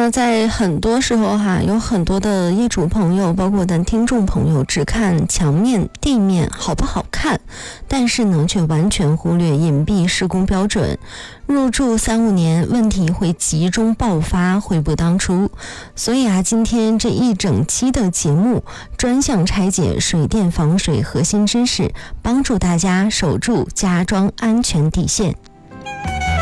那在很多时候有很多的业主朋友，包括咱听众朋友，只看墙面、地面好不好看，但是呢，却完全忽略隐蔽施工标准。入住3-5年，问题会集中爆发，悔不当初。所以今天这一整期的节目专项拆解水电防水核心知识，帮助大家守住家装安全底线。